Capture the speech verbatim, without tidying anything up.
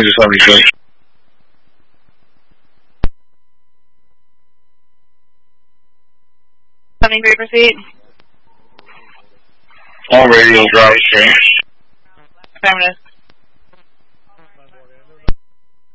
Kansas seventy-six. seventy-three, proceed. All radios, drive straight. Affirmative.